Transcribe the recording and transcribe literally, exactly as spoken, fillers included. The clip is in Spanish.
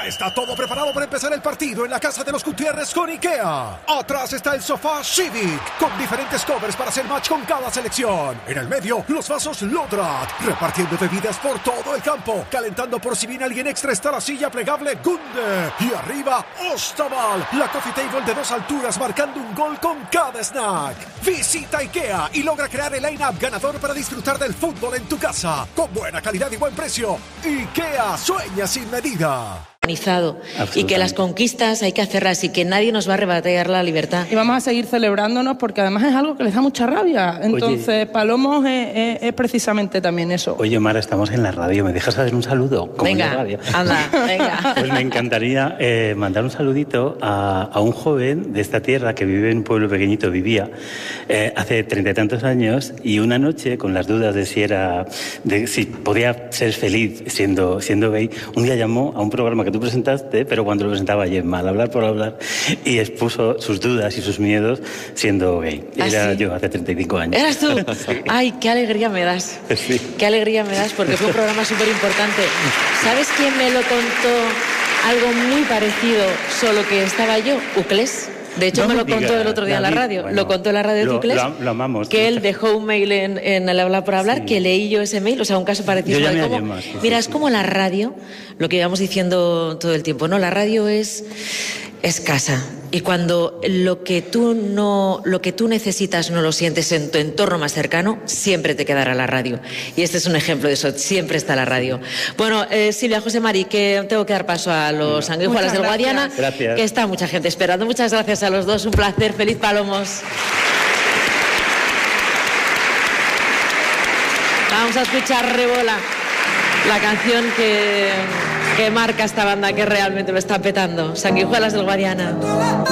Ya está todo preparado para empezar el partido en la casa de los Gutiérrez con IKEA. Atrás está el sofá Civic, con diferentes covers para hacer match con cada selección. En el medio, los vasos Lodrat, repartiendo bebidas por todo el campo. Calentando por si viene alguien extra está la silla plegable Gunde. Y arriba, Ostaval, la coffee table de dos alturas marcando un gol con cada snack. Visita IKEA y logra crear el line-up ganador para disfrutar del fútbol en tu casa. Con buena calidad y buen precio. IKEA, sueña sin medida. Y que las conquistas hay que hacerlas y que nadie nos va a arrebatar la libertad. Y vamos a seguir celebrándonos porque además es algo que les da mucha rabia. Entonces, Oye, Palomos es, es, es precisamente también eso. Oye, Mara, estamos en la radio. ¿Me dejas hacer un saludo? Como venga, en la radio. anda, venga. Pues me encantaría eh, mandar un saludito a, a un joven de esta tierra que vive en un pueblo pequeñito, vivía eh, hace treinta y tantos años, y una noche, con las dudas de si era, de si podía ser feliz siendo, siendo gay, un día llamó a un programa que tú presentaste, pero cuando lo presentaba Gemma, al hablar por hablar, y expuso sus dudas y sus miedos siendo gay. ¿Ah, Era sí? yo hace treinta y cinco años. ¿Eras tú? Sí. Ay, qué alegría me das. Sí. Qué alegría me das porque fue un programa súper importante. ¿Sabes quién me lo contó algo muy parecido, solo que estaba yo? Uclés. De hecho, no me lo diga, contó el otro día David, en la radio. Bueno, lo contó en la radio de Uclés. Lo, lo amamos. Que él dejó un mail en, en el Hablar por Hablar, sí. Que leí yo ese mail, o sea, un caso parecido. Yo de cómo, más, sí, mira, sí, es sí. como la radio, lo que íbamos diciendo todo el tiempo, ¿no? La radio es, es casa. Y cuando lo que tú no, lo que tú necesitas no lo sientes en tu entorno más cercano, siempre te quedará la radio. Y este es un ejemplo de eso, siempre está la radio. Bueno, eh, Silvia, José Mari, que tengo que dar paso a los sanguijuelas del Guadiana, gracias. Que está mucha gente esperando. Muchas gracias a los dos, un placer, feliz Palomos. Vamos a escuchar Rebola, la canción que, que marca esta banda que realmente lo está petando. Sanguijuelas del Guadiana.